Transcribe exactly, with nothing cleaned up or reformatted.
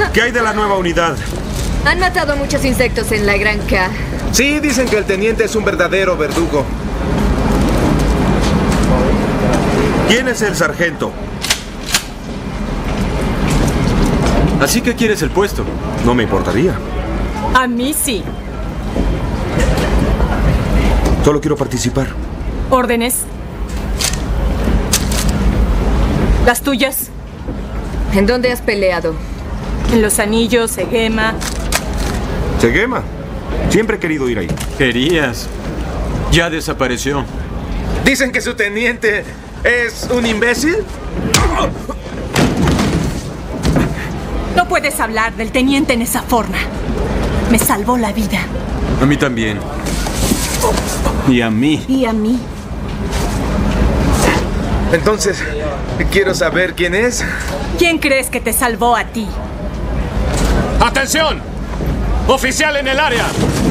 ¿Qué hay de la nueva unidad? Han matado muchos insectos en la granja. Sí, dicen que el teniente es un verdadero verdugo. ¿Quién es el sargento? Así que quieres el puesto. No me importaría. A mí sí. Solo quiero participar. ¿Órdenes? ¿Las tuyas? ¿En dónde has peleado? En Los Anillos, Egema. Segema. Siempre he querido ir ahí. Querías. Ya desapareció. Dicen que su teniente es un imbécil. No puedes hablar del teniente en esa forma. Me salvó la vida. A mí también. Y a mí. Y a mí. Entonces, quiero saber quién es. ¿Quién crees que te salvó a ti? ¡Atención! ¡Oficial en el área!